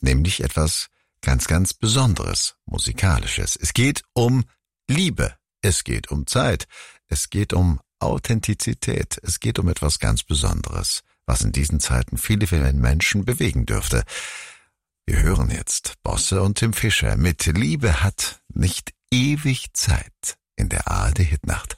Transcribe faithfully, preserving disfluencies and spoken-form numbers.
nämlich etwas ganz, ganz Besonderes, Musikalisches. Es geht um Liebe, es geht um Zeit, es geht um Authentizität, es geht um etwas ganz Besonderes, was in diesen Zeiten viele, viele Menschen bewegen dürfte. Wir hören jetzt Bosse und Tim Fischer mit Liebe hat nicht ewig Zeit in der A R D Hitnacht.